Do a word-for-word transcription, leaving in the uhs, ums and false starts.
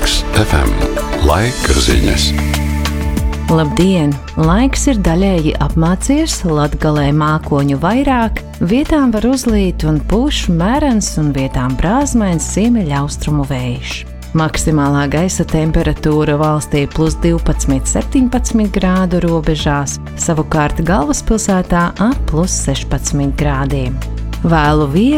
Laks F M. Laika ziņas. Labdien! Laiks ir daļēji apmācies, Latgalē mākoņu vairāk, vietām var uzlīt un pūš mērens un vietām brāzmains ziemeļaustrumu vējš. Maksimālā gaisa temperatūra valstī plus divpadsmit līdz septiņpadsmit grādu robežās, savukārt galvaspilsētā ap plus sešpadsmit grādiem. Vēlu viesu